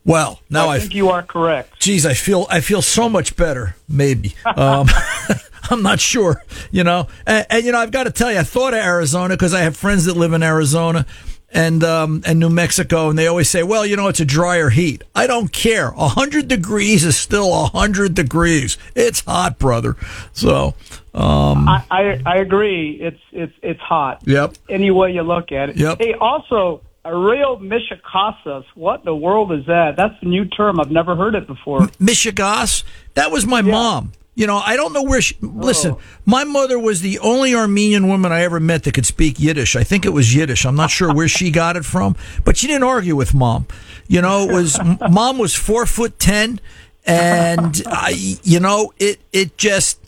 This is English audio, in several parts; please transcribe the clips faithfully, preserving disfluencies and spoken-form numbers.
Well, now I think you are correct. Geez, I feel I feel so much better. Maybe um, I'm not sure. You know, and, and you know, I've got to tell you, I thought of Arizona because I have friends that live in Arizona and um, and New Mexico, and they always say, "Well, you know, it's a drier heat." I don't care. A hundred degrees is still a hundred degrees. It's hot, brother. So, um, I, I I agree. It's it's it's hot. Yep. Any way you look at it. Yep. Hey, also. Arreo Michigacas. What in the world is that? That's a new term. I've never heard it before. Michigas? That was my yeah. mom. You know, I don't know where she... Listen, oh. my mother was the only Armenian woman I ever met that could speak Yiddish. I think it was Yiddish. I'm not sure where she got it from, but she didn't argue with mom. You know, it was mom was four foot ten, and I, you know, it it just...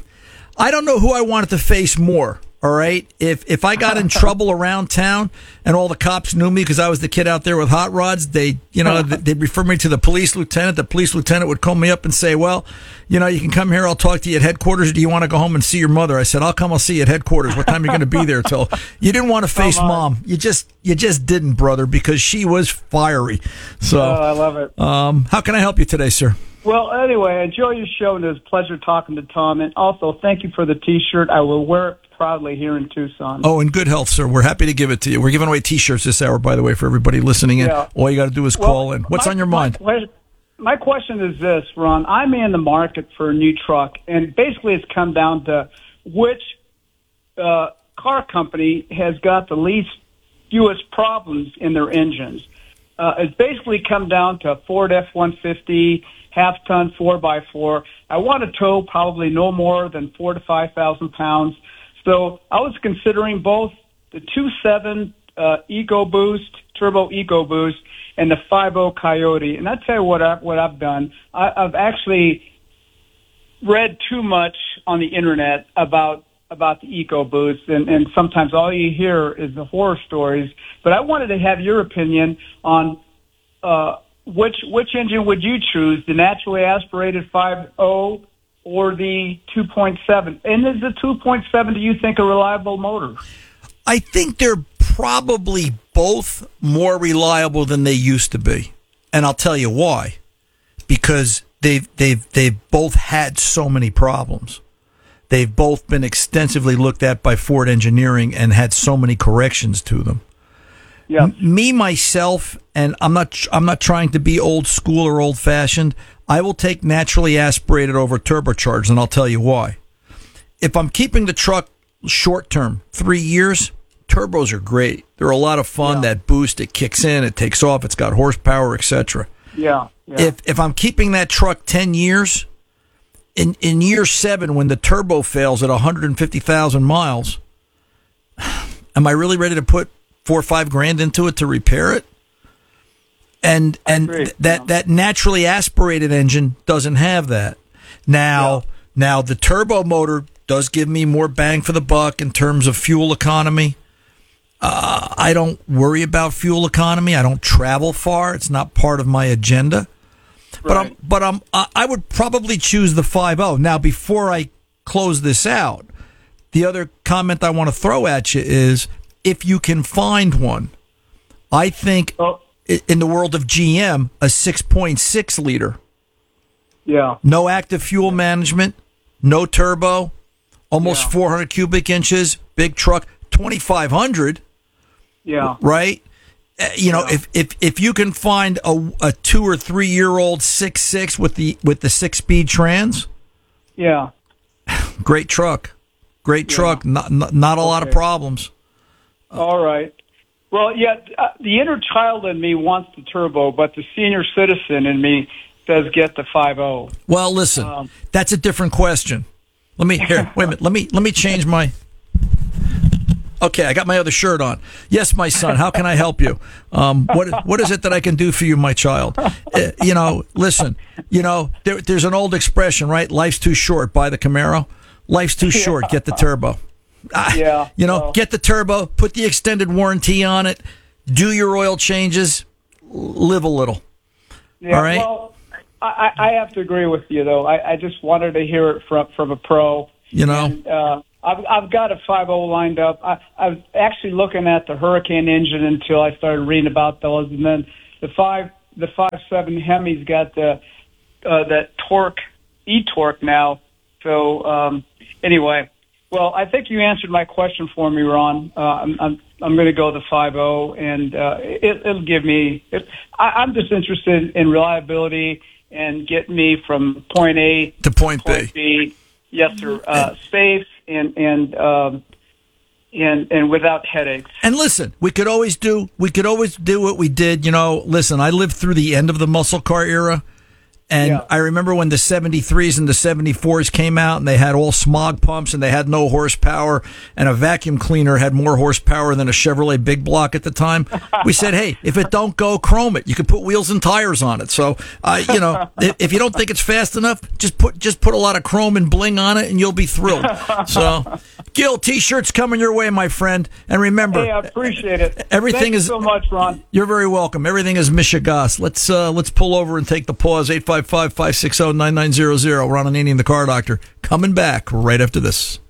I don't know who I wanted to face more. All right. If if I got in trouble around town and all the cops knew me because I was the kid out there with hot rods, they you know they'd refer me to the police lieutenant. The police lieutenant would call me up and say, "Well, you know, you can come here. I'll talk to you at headquarters. Or do you want to go home and see your mother?" I said, "I'll come. I'll see you at headquarters. What time are you going to be there till?" You didn't want to face oh, mom. You just you just didn't, brother, because she was fiery. So oh, I love it. Um, how can I help you today, sir? Well, anyway, enjoy your show, and it was a pleasure talking to Tom. And also, thank you for the T-shirt. I will wear it proudly here in Tucson. Oh, in good health, sir. We're happy to give it to you. We're giving away T-shirts this hour, by the way, for everybody listening in. Yeah. All you got to do is well, call in. What's my, on your mind? My, my question is this, Ron. I'm in the market for a new truck, and basically it's come down to which uh, car company has got the least fewest problems in their engines. Uh, it's basically come down to a Ford F one fifty, half-ton four by four. I want to tow probably no more than four to five thousand pounds. So I was considering both the two point seven uh, EcoBoost, Turbo EcoBoost, and the five point oh Coyote. And I tell you what, I, what I've done. I, I've actually read too much on the internet about about the EcoBoost, and, and sometimes all you hear is the horror stories. But I wanted to have your opinion on uh, which which engine would you choose, the naturally aspirated five point oh or the two point seven? And is the two point seven, do you think, a reliable motor? I think they're probably both more reliable than they used to be. And I'll tell you why. Because they've they've they've both had so many problems. They've both been extensively looked at by Ford Engineering and had so many corrections to them. Yeah. M- me myself, and I'm not I'm not trying to be old school or old fashioned. I will take naturally aspirated over turbocharged, and I'll tell you why. If I'm keeping the truck short term, three years, turbos are great. They're a lot of fun. Yeah. That boost, it kicks in, it takes off, it's got horsepower, et cetera. Yeah. yeah. If if I'm keeping that truck ten years, in in year seven, when the turbo fails at one hundred fifty thousand miles, am I really ready to put four or five grand into it to repair it? And and th- that, yeah. that naturally aspirated engine doesn't have that. Now yeah. now the turbo motor does give me more bang for the buck in terms of fuel economy. Uh, I don't worry about fuel economy. I don't travel far. It's not part of my agenda. But right. I'm but I'm I would probably choose the five point oh. Now, before I close this out, the other comment I want to throw at you is, if you can find one, I think oh. in the world of G M, a six point six liter. Yeah. No active fuel management, no turbo, almost yeah. four hundred cubic inches, big truck, twenty-five hundred. Yeah. Right? Uh, you know, yeah. if, if if you can find a, a two or three year old six six with the with the six speed trans, yeah, great truck, great yeah. truck. Not not, not a okay. lot of problems. All right. Well, yeah, uh, the inner child in me wants the turbo, but the senior citizen in me does get the five point oh. Well, listen, um, that's a different question. Let me here. Wait a minute. Let me let me change my. Okay, I got my other shirt on. Yes, my son, how can I help you? Um, what what is it that I can do for you, my child? Uh, you know, listen, you know, there, there's an old expression, right? Life's too short. Buy the Camaro. Life's too short. Get the turbo. Ah, yeah. You know, well. get the turbo, put the extended warranty on it, do your oil changes, live a little. Yeah, all right? Well, I, I have to agree with you, though. I, I just wanted to hear it from, from a pro. You know? And, uh, I've I've got a five point oh lined up. I, I was actually looking at the Hurricane engine until I started reading about those, and then the five the five seven Hemi's got the uh, that torque, e-torque now. So um, anyway, well, I think you answered my question for me, Ron. Uh, I'm I'm, I'm going to go the five oh, and uh, it, it'll give me. It, I, I'm just interested in reliability and getting me from point A to point, point B. B. Yes, sir. Uh, safe and and. Um, And, and without headaches. And listen, we could always do we could always do what we did. You know, listen, I lived through the end of the muscle car era, and Yeah. I remember when the seventy-threes and the seventy-fours came out, and they had all smog pumps, and they had no horsepower, and a vacuum cleaner had more horsepower than a Chevrolet Big Block at the time. We said, hey, if it don't go, chrome it. You can put wheels and tires on it. So, uh, you know, if, if you don't think it's fast enough, just put just put a lot of chrome and bling on it, and you'll be thrilled. So, Gil, T-shirts coming your way, my friend. And remember, Hey, I appreciate it. everything Thank is you so much, Ron. You're very welcome. Everything is Michigas. Let's uh, let's pull over and take the pause. eight five five, five six zero, nine nine zero zero. Ron Ananian, the Car Doctor, coming back right after this.